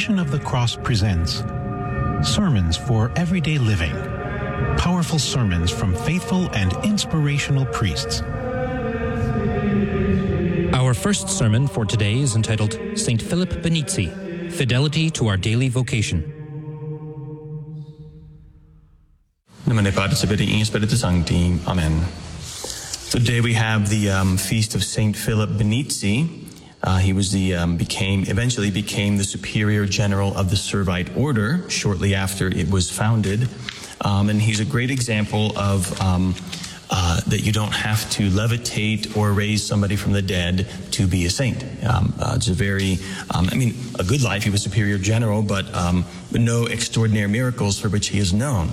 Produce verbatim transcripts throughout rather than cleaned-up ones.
Passion of the Cross presents Sermons for Everyday Living. Powerful sermons from faithful and inspirational priests. Our first sermon for today is entitled Saint Philip Benizi, Fidelity to Our Daily Vocation. Nomine Patris et Filii et Spiritus Sancti. Amen. Today we have the um, feast of Saint Philip Benizi. Uh, he was the um, became eventually became the superior general of the Servite order shortly after it was founded, um, and he's a great example of um, uh, that you don't have to levitate or raise somebody from the dead to be a saint. Um, uh, it's a very, um, I mean, a good life. He was superior general, but um, but no extraordinary miracles for which he is known,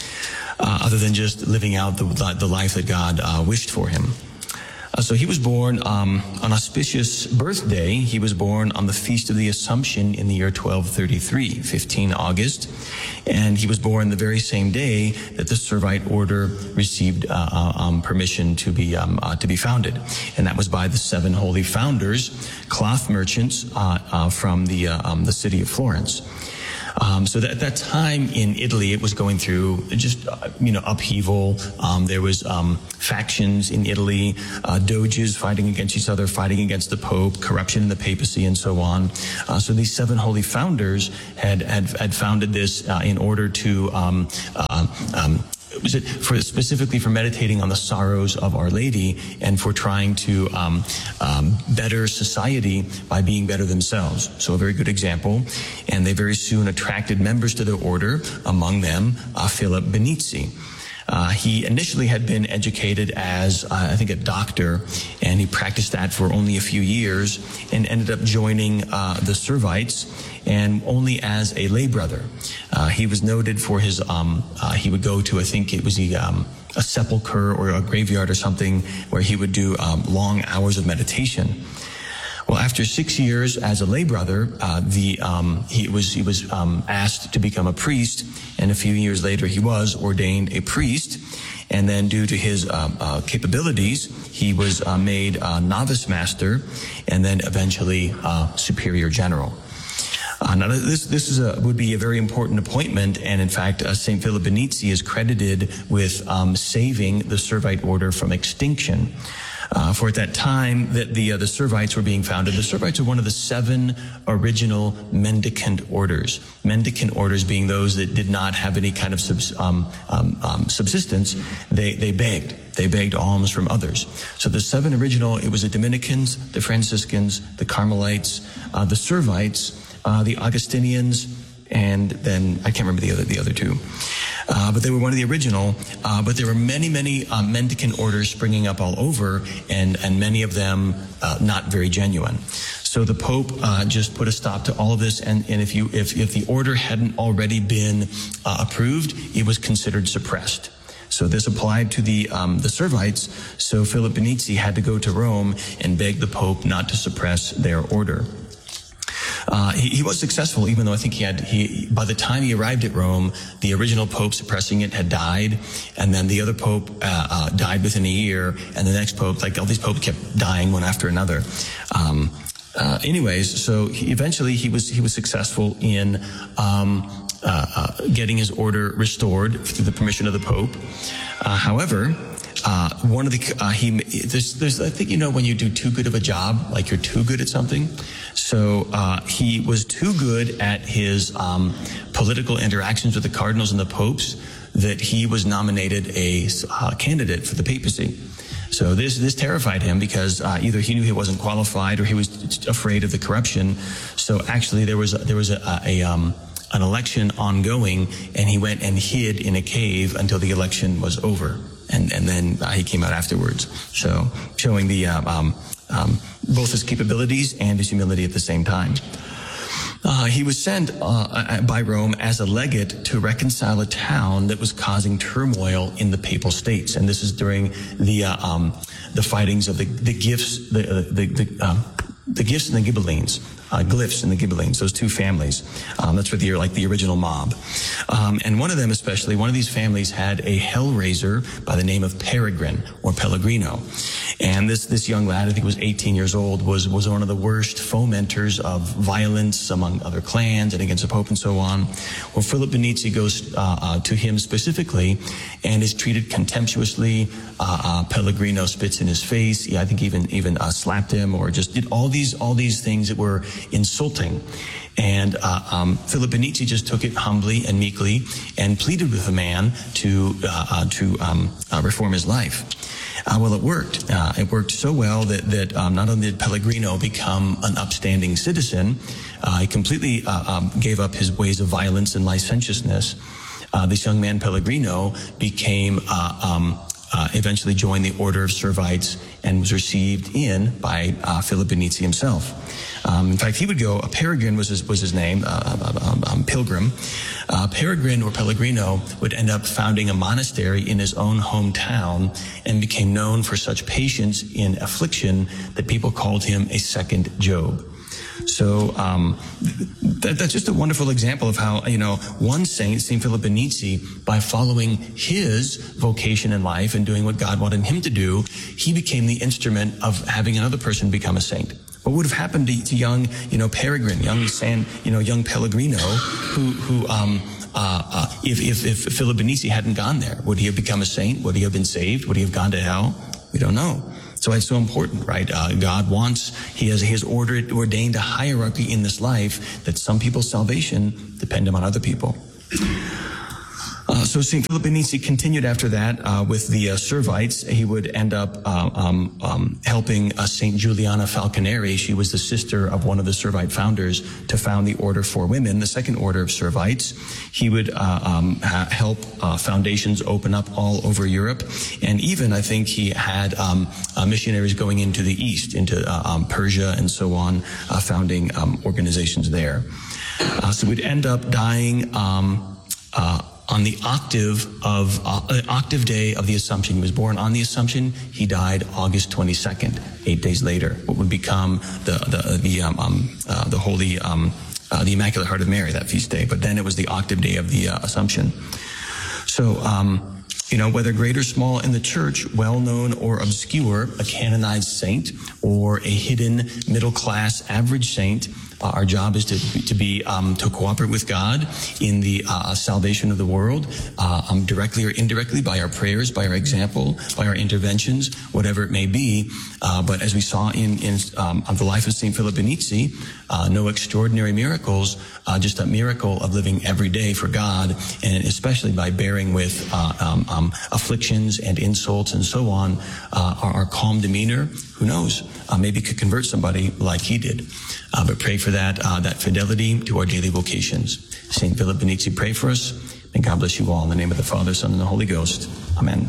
uh, other than just living out the the life that God uh, wished for him. Uh, so he was born um, on auspicious birthday. He was born on the Feast of the Assumption in the year twelve thirty-three, fifteenth of August. And he was born the very same day that the Servite order received uh, uh, um, permission to be um, uh, to be founded. And that was by the seven holy founders, cloth merchants uh, uh, from the, uh, um, the city of Florence. Um, so that, at that time in Italy, it was going through just, uh, you know, upheaval. Um, there was um, factions in Italy, uh, doges fighting against each other, fighting against the Pope, corruption in the papacy, and so on. Uh, so these seven holy founders had had, had founded this uh, in order to um, uh, um, was it for specifically for meditating on the sorrows of Our Lady and for trying to um, um, better society by being better themselves. So a very good example. And they very soon attracted members to the order, among them uh, Philip Benizi. Uh, he initially had been educated as, uh, I think, a doctor, and he practiced that for only a few years and ended up joining uh, the Servites, and only as a lay brother. Uh, he was noted for his, um, uh, he would go to, I think it was a, um, a sepulcher or a graveyard or something, where he would do um, long hours of meditation. Well, after six years as a lay brother, uh, the um, he was he was um, asked to become a priest, and a few years later he was ordained a priest. And then, due to his uh, uh, capabilities, he was uh, made uh, novice master, and then eventually uh, superior general. Uh, now, this this is a, would be a very important appointment, and in fact, uh, Saint Philip Benizi is credited with um, saving the Servite order from extinction. Uh, for at that time that the uh, the Servites were being founded, the Servites are one of the seven original mendicant orders. Mendicant orders being those that did not have any kind of subs, um, um, um, subsistence. They they begged. They begged alms from others. So the seven original, it was the Dominicans, the Franciscans, the Carmelites, uh, the Servites, uh, the Augustinians, and then I can't remember the other the other two. Uh, but they were one of the original, uh, but there were many, many uh, mendicant orders springing up all over, and, and many of them uh, not very genuine. So the Pope uh, just put a stop to all of this, and, and if you if, if the order hadn't already been uh, approved, it was considered suppressed. So this applied to the um, the Servites, so Philip Benizi had to go to Rome and beg the Pope not to suppress their order. Uh, he, he was successful, even though I think he had, he, by the time he arrived at Rome, the original Pope suppressing it had died, and then the other Pope uh, uh, died within a year, and the next Pope, like all these Popes kept dying one after another. Um, uh, anyways, so he, eventually he was, he was successful in um, uh, uh, getting his order restored through the permission of the Pope. Uh, however, Uh, one of the, uh, he, there's, there's, I think, you know, when you do too good of a job, like you're too good at something. So, uh, he was too good at his, um, political interactions with the cardinals and the popes that he was nominated a, uh, candidate for the papacy. So this, this terrified him because, uh, either he knew he wasn't qualified or he was afraid of the corruption. So actually there was, a, there was a, a, um, an election ongoing, and he went and hid in a cave until the election was over. And, and then uh, he came out afterwards. So showing the, uh, um, um, both his capabilities and his humility at the same time. Uh, he was sent uh, by Rome as a legate to reconcile a town that was causing turmoil in the Papal States. And this is during the, uh, um, the fightings of the, the gifts, the, uh, the, the, um, the Gifts and the Ghibellines, uh, Glyphs and the Ghibellines, those two families. Um, that's what the like the original mob. Um, and one of them especially, one of these families had a hellraiser by the name of Peregrine or Pellegrino. And this this young lad, I think was eighteen years old, was was one of the worst fomenters of violence among other clans and against the Pope and so on. Well, Philip Benizi goes uh, uh, to him specifically and is treated contemptuously. Uh, uh, Pellegrino spits in his face. Yeah, I think even even uh, slapped him or just did all these all these things that were insulting. And uh, um, Philip Benizi just took it humbly and meekly and pleaded with the man to uh, uh, to um, uh, reform his life. Uh, well, it worked. Uh, it worked so well that that um, not only did Pellegrino become an upstanding citizen, uh, he completely uh, um, gave up his ways of violence and licentiousness. Uh, this young man Pellegrino became uh, um, uh, eventually joined the Order of Servites and was received in by uh, Philip Benizi himself. Um, in fact, he would go, uh, Peregrine was his, was his name, uh, um, um, Pilgrim. Uh, Peregrine or Pellegrino would end up founding a monastery in his own hometown and became known for such patience in affliction that people called him a second Job. So um, that, that's just a wonderful example of how, you know, one saint, Saint Philip Benizi, by following his vocation in life and doing what God wanted him to do, he became the instrument of having another person become a saint. What would have happened to, to young, you know, Peregrine, young San, you know, young Pellegrino, who, who, um, uh, uh, if, if, if Philip Benizi hadn't gone there, would he have become a saint? Would he have been saved? Would he have gone to hell? We don't know. So it's so important, right? Uh, God wants, he has, he has ordered, ordained a hierarchy in this life that some people's salvation depend on other people. Uh, so Saint Philip Benizi continued after that uh, with the uh, Servites. He would end up uh, um, um, helping uh, Saint Juliana Falconeri. She was the sister of one of the Servite founders to found the Order for Women, the second order of Servites. He would uh, um, ha- help uh, foundations open up all over Europe. And even, I think, he had um, uh, missionaries going into the East, into uh, um, Persia and so on, uh, founding um, organizations there. Uh, so we'd end up dying um, uh, on the octave of uh, octave day of the Assumption. He was born on the Assumption. He died August twenty-second, eight days later. What would become the the the um, um uh, the holy um uh, the Immaculate Heart of Mary, that feast day. But then it was the octave day of the uh, Assumption. So um you know, whether great or small in the church, well-known or obscure, a canonized saint or a hidden middle-class average saint, uh, our job is to to be um, to cooperate with God in the uh, salvation of the world, uh, um, directly or indirectly, by our prayers, by our example, by our interventions, whatever it may be. Uh, but as we saw in in um, the life of Saint Philip Benizi, uh, no extraordinary miracles, uh, just a miracle of living every day for God, and especially by bearing with uh, um, um, afflictions and insults and so on. Uh, our, our calm demeanor, who knows, uh, maybe could convert somebody like he did. Uh, but pray for that, uh, that fidelity to our daily vocations. Saint Philip Benizi, pray for us. May God bless you all. In the name of the Father, Son, and the Holy Ghost. Amen.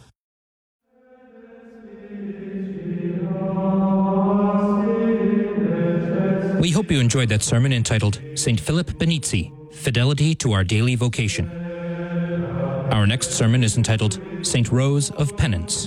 We hope you enjoyed that sermon entitled Saint Philip Benizi, Fidelity to Our Daily Vocation. Our next sermon is entitled Saint Rose of Penance.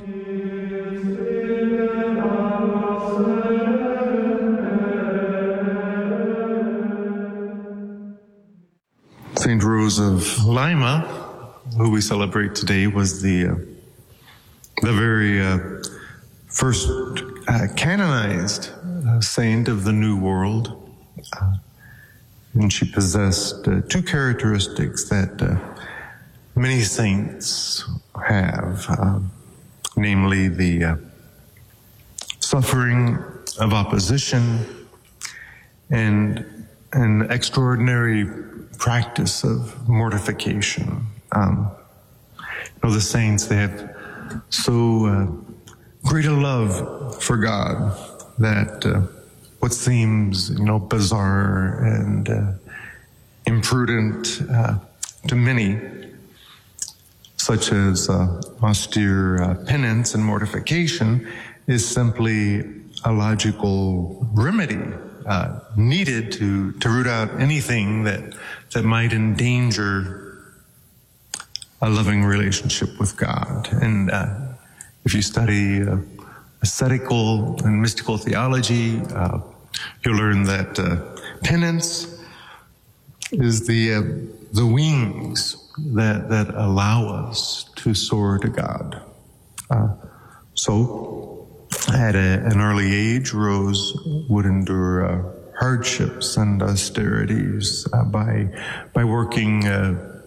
Saint Rose of Lima, who we celebrate today, was the uh, the very uh, first uh, canonized uh, saint of the New World, uh, and she possessed uh, two characteristics that uh, many saints have, uh, namely the uh, suffering of opposition and an extraordinary practice of mortification. Um, you know, the saints, they have so uh, great a love for God that uh, what seems, you know, bizarre and uh, imprudent uh, to many, such as uh, austere uh, penance and mortification, is simply a logical remedy uh, needed to, to root out anything that that might endanger a loving relationship with God. And uh, if you study uh, ascetical and mystical theology, uh, you'll learn that uh, penance is the uh, the wings that that allow us to soar to God. Uh, so, at a, an early age, Rose would endure uh, hardships and austerities uh, by by working uh,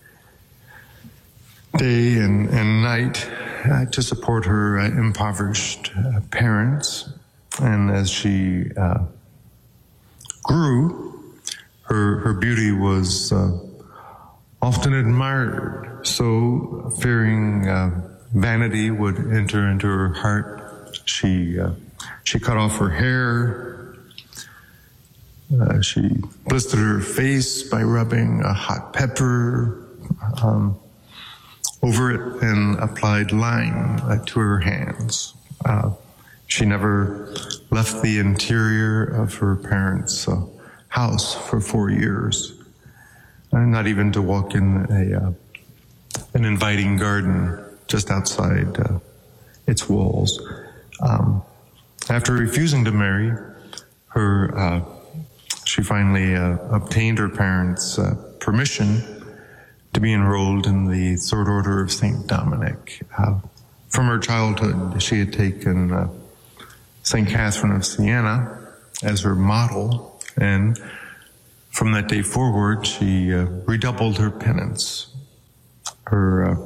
day and, and night uh, to support her uh, impoverished uh, parents. And as she uh, grew, her her beauty was uh, often admired. So, fearing uh, vanity would enter into her heart, she uh, she cut off her hair. Uh, she blistered her face by rubbing a hot pepper um, over it and applied lime uh, to her hands. Uh, she never left the interior of her parents' uh, house for four years, uh, not even to walk in a uh, an inviting garden just outside uh, its walls. Um, after refusing to marry, her uh, she finally uh, obtained her parents' uh, permission to be enrolled in the Third Order of Saint Dominic. Uh, from her childhood, she had taken uh, Saint Catherine of Siena as her model, and from that day forward, she uh, redoubled her penance. Her uh,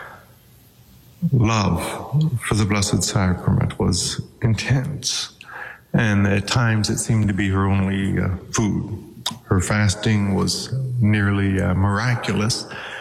love for the Blessed Sacrament was intense, and at times it seemed to be her only uh, food. Her fasting was nearly uh, miraculous,